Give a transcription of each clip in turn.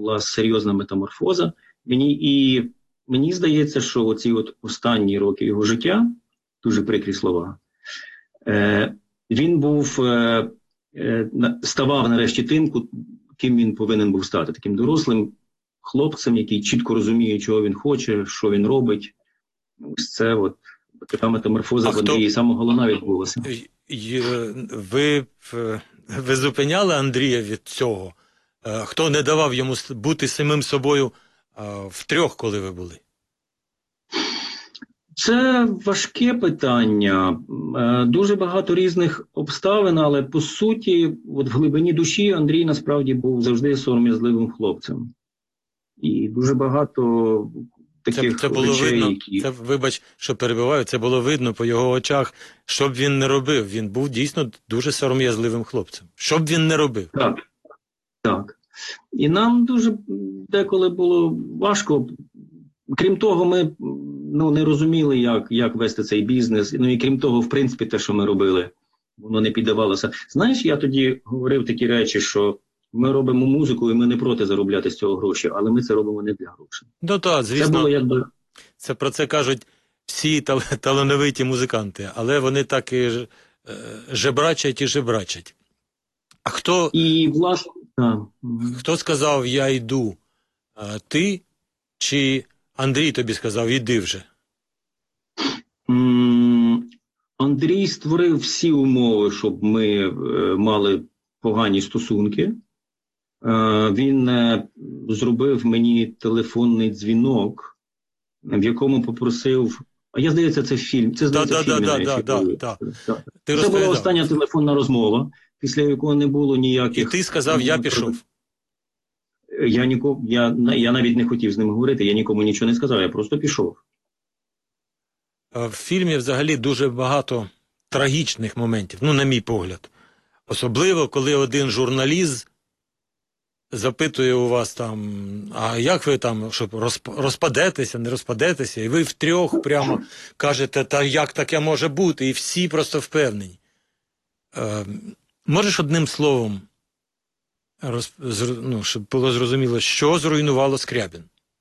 була серйозна метаморфоза. Мені здається, що оці от останні роки його життя, дуже прикрі слова, він ставав нарешті тим, ким він повинен був стати. Таким дорослим хлопцем, який чітко розуміє, чого він хоче, що він робить. Ось це от така метаморфоза в Андрії саме головна відбулася. Ви зупиняли Андрія від цього? Хто не давав йому бути самим собою втрьох, коли ви були? Це важке питання. Дуже багато різних обставин, але по суті, от в глибині душі Андрій насправді був завжди сором'язливим хлопцем. І дуже багато таких це було речей, видно, які... вибач, що перебиваю, це було видно по його очах. Що б він не робив, він був дійсно дуже сором'язливим хлопцем. Що б він не робив. Так. І нам дуже деколи було важко. Крім того, ми не розуміли, як вести цей бізнес. І крім того, в принципі, те, що ми робили, воно не піддавалося. Знаєш, я тоді говорив такі речі, що ми робимо музику, і ми не проти заробляти з цього гроші, але ми це робимо не для грошей. Ну так, звісно, це було якби... це про це кажуть всі талановиті музиканти, але вони так і жебрачать. А хто... І, власне... Хто сказав «я йду»? Ти чи Андрій тобі сказав «іди вже»? Андрій створив всі умови, щоб ми мали погані стосунки. Він зробив мені телефонний дзвінок, в якому попросив... А я, здається, це фільм. Це, здається, фільм. Це була остання телефонна розмова, після якого не було ніяких... І ти сказав «я пішов». Я навіть не хотів з ним говорити, я нікому нічого не сказав, я просто пішов. В фільмі взагалі дуже багато трагічних моментів, на мій погляд. Особливо, коли один журналіст запитує у вас там, а як ви там, щоб розпадетеся, не розпадетеся, і ви втрьох прямо кажете, та як таке може бути, і всі просто впевнені. Можеш одним словом, щоб було зрозуміло, що зруйнувало Скрябін?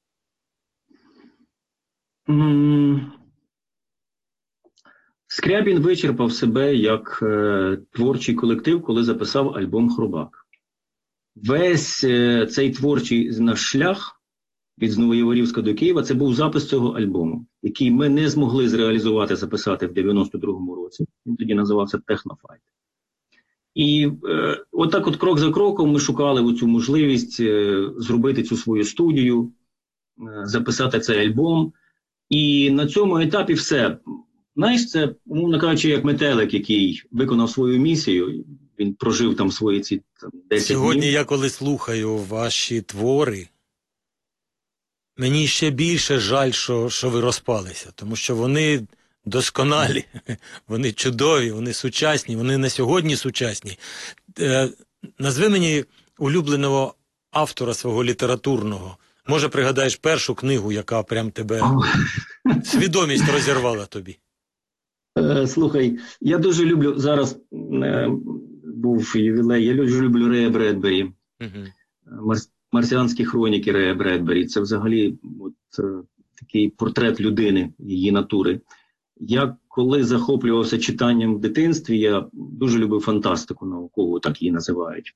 Скрябін вичерпав себе як творчий колектив, коли записав альбом «Хробак». Весь цей творчий наш шлях від Новояворівська до Києва – це був запис цього альбому, який ми не змогли зреалізувати, записати в 92-му році. Він тоді називався «Технофайт». І отак от крок за кроком ми шукали оцю можливість зробити цю свою студію, записати цей альбом. І на цьому етапі все. Знаєш, це, умовно кажучи, як метелик, який виконав свою місію, він прожив там свої ці 10 днів. Сьогодні я коли слухаю ваші твори, мені ще більше жаль, що ви розпалися, тому що вони досконалі, вони чудові, вони сучасні, вони на сьогодні сучасні. Назви мені улюбленого автора свого літературного. Може, пригадаєш першу книгу, яка прям тебе свідомість розірвала тобі? Слухай, я дуже люблю, зараз був ювілей, я дуже люблю Рея Бредбері. Марсіанські хроніки Рея Бредбері. Це взагалі такий портрет людини, її натури. Я коли захоплювався читанням в дитинстві, я дуже любив фантастику наукову, так її називають.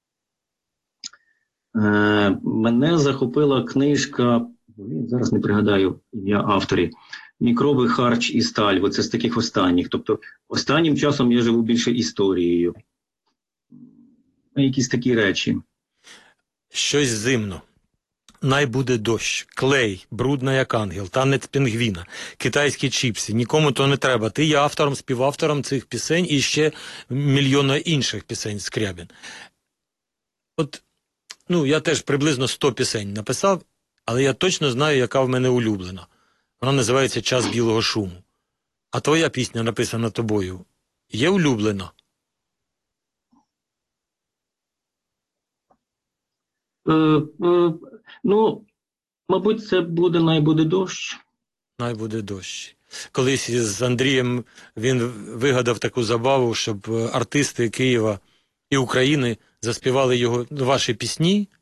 Мене захопила книжка, зараз не пригадаю ім'я авторів, «Мікроби, харч і сталь». Оце з таких останніх. Тобто останнім часом я живу більше історією. Якісь такі речі. Щось зимно. «Най буде дощ», «Клей», «Брудна як ангел», «Танець пінгвіна», «Китайські чіпси», «Нікому то не треба». Ти є автором, співавтором цих пісень і ще мільйона інших пісень Скрябін. От, я теж приблизно 100 пісень написав, але я точно знаю, яка в мене улюблена. Вона називається «Час білого шуму». А твоя пісня, написана тобою, є улюблена? Мабуть, це буде «Най буде дощ». «Най буде дощ». Колись з Андрієм він вигадав таку забаву, щоб артисти Києва і України заспівали ваші пісні,